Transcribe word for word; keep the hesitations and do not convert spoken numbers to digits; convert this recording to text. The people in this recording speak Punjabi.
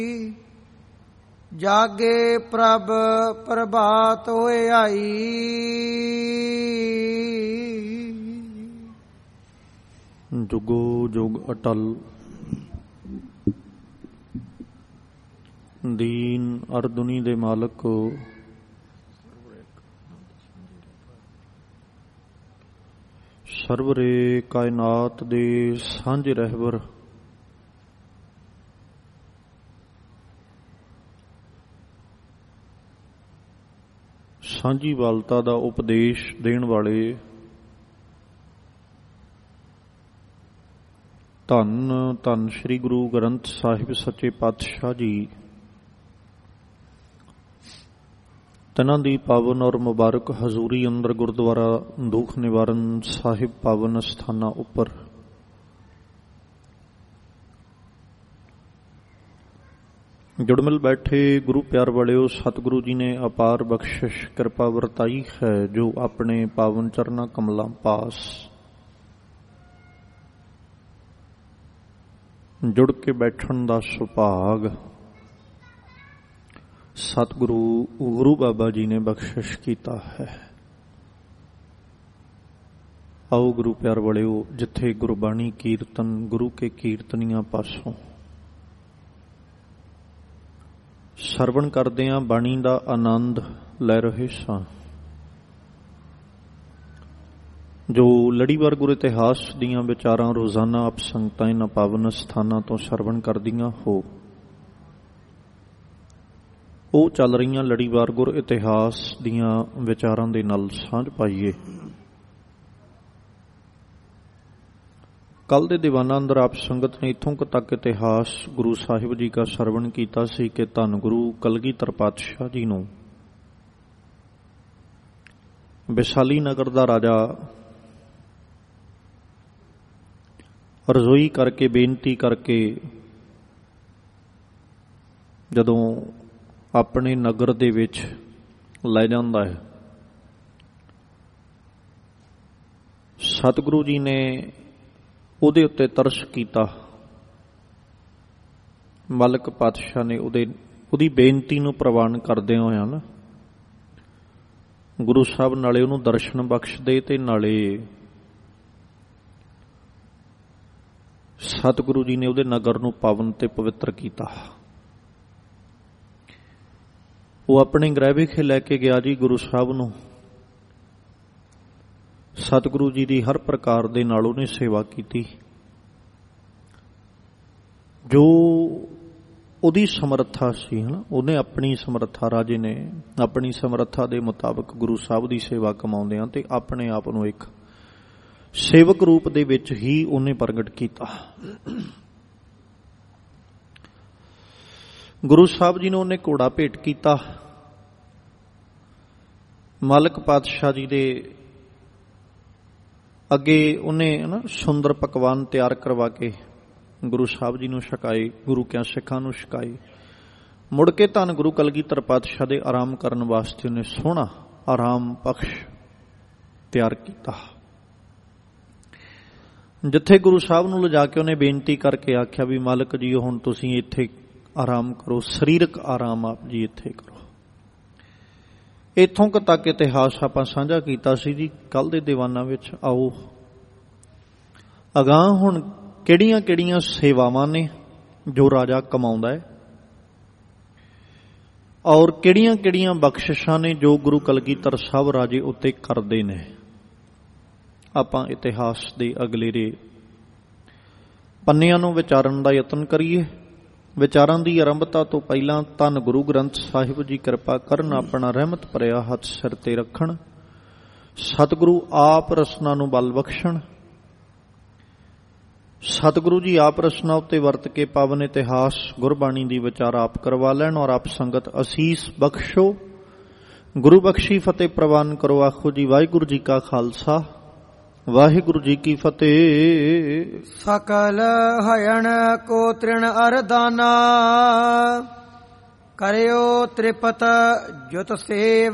ਜਾਗੇ ਪ੍ਰਭ ਪ੍ਰਭਾਤ ਹੋਏ ਆਈ। ਜੁਗੋ ਜੁਗ ਅਟਲ ਦੀਨ ਅਰ ਦੁਨੀ ਦੇ ਮਾਲਕ ਸਰਵਰੇ ਕਾਇਨਾਤ ਦੇ ਸਾਂਝੇ ਰਹਿਬਰ ਸਾਂਝੀ ਵਾਲਤਾ ਦਾ ਉਪਦੇਸ਼ ਦੇਣ ਵਾਲੇ ਧੰਨ ਧੰਨ ਸ੍ਰੀ ਗੁਰੂ ਗ੍ਰੰਥ ਸਾਹਿਬ ਸੱਚੇ ਪਾਤਸ਼ਾਹ ਜੀ, ਤਨਾਂ ਦੀ ਪਾਵਨ ਔਰ ਮੁਬਾਰਕ ਹਜ਼ੂਰੀ ਅੰਦਰ ਗੁਰਦੁਆਰਾ ਦੁੱਖ ਨਿਵਾਰਨ ਸਾਹਿਬ ਪਾਵਨ ਸਥਾਨਾਂ ਉੱਪਰ ਜੁੜ ਮਿਲ ਬੈਠੇ ਗੁਰੂ ਪਿਆਰ ਵਾਲਿਓ, ਸਤਿਗੁਰੂ ਜੀ ਨੇ ਅਪਾਰ ਬਖਸ਼ਿਸ਼ ਕਿਰਪਾ ਵਰਤਾਈ ਹੈ, ਜੋ ਆਪਣੇ ਪਾਵਨ ਚਰਨਾਂ ਕਮਲਾਂ ਪਾਸ ਜੁੜ ਕੇ ਬੈਠਣ ਦਾ ਸੁਭਾਗ ਸਤਿਗੁਰੂ ਗੁਰੂ ਬਾਬਾ ਜੀ ਨੇ ਬਖਸ਼ਿਸ਼ ਕੀਤਾ ਹੈ। ਆਓ ਗੁਰੂ ਪਿਆਰ ਵਾਲਿਓ, ਜਿੱਥੇ ਗੁਰਬਾਣੀ ਕੀਰਤਨ ਗੁਰੂ ਕੇ ਕੀਰਤਨੀਆਂ ਪਾਸੋਂ ਸਰਵਣ ਕਰਦਿਆਂ ਬਾਣੀ ਦਾ ਆਨੰਦ ਲੈ ਰਹੇ ਸਾਂ, ਜੋ ਲੜੀਵਾਰ ਗੁਰ ਇਤਿਹਾਸ ਦੀਆਂ ਵਿਚਾਰਾਂ ਰੋਜ਼ਾਨਾ ਆਪ ਸੰਗਤਾਂ ਇਹਨਾਂ ਪਾਵਨ ਸਥਾਨਾਂ ਤੋਂ ਸਰਵਣ ਕਰਦੀਆਂ ਹੋ, ਉਹ ਚੱਲ ਰਹੀਆਂ ਲੜੀਵਾਰ ਗੁਰ ਇਤਿਹਾਸ ਦੀਆਂ ਵਿਚਾਰਾਂ ਦੇ ਨਾਲ ਸਾਂਝ ਪਾਈਏ। ਕੱਲ ਦੇ ਦੀਵਾਨਾਂ ਅੰਦਰ ਆਪ ਸੰਗਤ ਨੇ ਇੱਥੋਂ ਤੱਕ ਇਤਿਹਾਸ ਗੁਰੂ ਸਾਹਿਬ ਜੀ ਦਾ ਸਰਵਣ ਕੀਤਾ ਸੀ ਕਿ ਧੰਨ ਗੁਰੂ ਕਲਗੀਧਰ ਪਾਤਸ਼ਾਹ ਜੀ ਨੂੰ ਵਿਸ਼ਾਲੀ ਨਗਰ ਦਾ ਰਾਜਾ ਰਜ਼ੋਈ ਕਰਕੇ ਬੇਨਤੀ ਕਰਕੇ ਜਦੋਂ ਆਪਣੇ ਨਗਰ ਦੇ ਵਿੱਚ ਲੈ ਜਾਂਦਾ ਹੈ, ਸਤਿਗੁਰੂ ਜੀ ਨੇ ਉਹਦੇ ਉੱਤੇ ਤਰਸ ਕੀਤਾ। ਮਲਕ ਪਾਤਸ਼ਾਹ ਨੇ ਉਹਦੇ ਉਹਦੀ ਬੇਨਤੀ ਨੂੰ ਪ੍ਰਵਾਨ ਕਰਦੇ ਹੋਇਆ ਨਾ ਗੁਰੂ ਸਾਹਿਬ ਨਾਲੇ ਉਹਨੂੰ ਦਰਸ਼ਨ ਬਖਸ਼ਦੇ ਤੇ ਨਾਲੇ ਸਤਿਗੁਰੂ ਜੀ ਨੇ ਉਹਦੇ ਨਗਰ ਨੂੰ ਪਾਵਨ ਤੇ ਪਵਿੱਤਰ ਕੀਤਾ। ਉਹ ਆਪਣੇ ਗ੍ਰਹਿ ਵਿਖੇ ਲੈ ਕੇ ਗਿਆ ਜੀ ਗੁਰੂ ਸਾਹਿਬ ਨੂੰ। ਸਤਿਗੁਰੂ ਜੀ ਦੀ ਹਰ ਪ੍ਰਕਾਰ ਦੇ ਨਾਲ ਉਹਨੇ ਸੇਵਾ ਕੀਤੀ, ਜੋ ਉਹਦੀ ਸਮਰੱਥਾ ਸੀ। ਹਨਾ, ਉਹਨੇ ਆਪਣੀ ਸਮਰੱਥਾ, ਰਾਜੇ ਨੇ ਆਪਣੀ ਸਮਰੱਥਾ ਦੇ ਮੁਤਾਬਕ ਗੁਰੂ ਸਾਹਿਬ ਦੀ ਸੇਵਾ ਕਮਾਉਂਦਿਆਂ ਤੇ ਆਪਣੇ ਆਪ ਨੂੰ ਇੱਕ ਸੇਵਕ ਰੂਪ ਦੇ ਵਿੱਚ ਹੀ ਉਹਨੇ ਪ੍ਰਗਟ ਕੀਤਾ। ਗੁਰੂ ਸਾਹਿਬ ਜੀ ਨੂੰ ਉਹਨੇ ਘੋੜਾ ਭੇਟ ਕੀਤਾ। ਮਲਕ ਪਾਤਸ਼ਾਹ ਜੀ ਦੇ ਅੱਗੇ ਉਹਨੇ ਨਾ ਸੁੰਦਰ ਪਕਵਾਨ ਤਿਆਰ ਕਰਵਾ ਕੇ ਗੁਰੂ ਸਾਹਿਬ ਜੀ ਨੂੰ ਛਕਾਏ, ਗੁਰੂ ਕਿਆਂ ਸਿੱਖਾਂ ਨੂੰ ਛਕਾਏ। ਮੁੜ ਕੇ ਧੰਨ ਗੁਰੂ ਕਲਗੀਧਰ ਪਾਤਸ਼ਾਹ ਦੇ ਆਰਾਮ ਕਰਨ ਵਾਸਤੇ ਉਹਨੇ ਸੋਹਣਾ ਆਰਾਮ ਬਖਸ਼ ਤਿਆਰ ਕੀਤਾ, ਜਿੱਥੇ ਗੁਰੂ ਸਾਹਿਬ ਨੂੰ ਲਿਜਾ ਕੇ ਉਹਨੇ ਬੇਨਤੀ ਕਰਕੇ ਆਖਿਆ ਵੀ ਮਾਲਕ ਜੀ, ਹੁਣ ਤੁਸੀਂ ਇੱਥੇ ਆਰਾਮ ਕਰੋ, ਸਰੀਰਕ ਆਰਾਮ ਆਪ ਜੀ ਇੱਥੇ ਕਰੋ। ਇੱਥੋਂ ਕੁ ਤੱਕ ਇਤਿਹਾਸ ਆਪਾਂ ਸਾਂਝਾ ਕੀਤਾ ਸੀ ਜੀ ਕੱਲ ਦੇ ਦੀਵਾਨਾਂ ਵਿੱਚ। ਆਓ ਅਗਾਂਹ ਹੁਣ ਕਿਹੜੀਆਂ ਕਿਹੜੀਆਂ ਸੇਵਾਵਾਂ ਨੇ ਜੋ ਰਾਜਾ ਕਮਾਉਂਦਾ ਹੈ, ਔਰ ਕਿਹੜੀਆਂ ਕਿਹੜੀਆਂ ਬਖਸ਼ਿਸ਼ਾਂ ਨੇ ਜੋ ਗੁਰੂ ਕਲਗੀਧਰ ਸਾਹਿਬ ਰਾਜੇ ਉੱਤੇ ਕਰਦੇ ਨੇ। ਆਪਾਂ ਇਤਿਹਾਸ ਦੇ ਅਗਲੇਰੇ ਪੰਨਿਆਂ ਨੂੰ ਵਿਚਾਰਨ ਦਾ ਯਤਨ ਕਰੀਏ। ਵਿਚਾਰਾਂ ਦੀ ਆਰੰਭਤਾ ਤੋਂ ਪਹਿਲਾਂ ਧੰਨ ਗੁਰੂ ਗ੍ਰੰਥ ਸਾਹਿਬ ਜੀ ਕਿਰਪਾ ਕਰਨ, ਆਪਣਾ ਰਹਿਮਤ ਭਰਿਆ ਹੱਥ ਸਿਰ ਤੇ ਰੱਖਣ, ਸਤਿਗੁਰੂ ਆਪ ਰਸਨਾ ਨੂੰ ਬਲ ਬਖਸ਼ਣ। ਸਤਿਗੁਰੂ ਜੀ ਆਪ ਰਸਨਾ ਉੱਤੇ ਵਰਤ ਕੇ ਪਾਵਨ ਇਤਿਹਾਸ ਗੁਰਬਾਣੀ ਦੀ ਵਿਚਾਰ ਆਪ ਕਰਵਾ ਲੈਣ, ਔਰ ਆਪ ਸੰਗਤ ਅਸੀਸ ਬਖਸ਼ੋ। ਗੁਰੂ ਬਖਸ਼ੀ ਫਤਿਹ ਪ੍ਰਵਾਨ ਕਰੋ। ਆਖੋ ਜੀ ਵਾਹਿਗੁਰੂ ਜੀ ਕਾ ਖਾਲਸਾ, ਵਾਹਿਗੁਰੂ ਜੀ ਕੀ ਫਤਿਹ। ਸਕਲ ਹਯਣ ਕੋ ਤ੍ਰਿਣ ਅਰਦਾਨਾ, ਕਰਿਓ ਤ੍ਰਿਪਤ ਜੁਤ ਸੇਵ